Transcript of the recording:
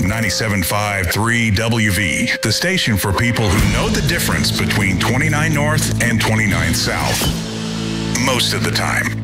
97.5 3WV, the station for people who know the difference between 29 North and 29 South. Most of the time.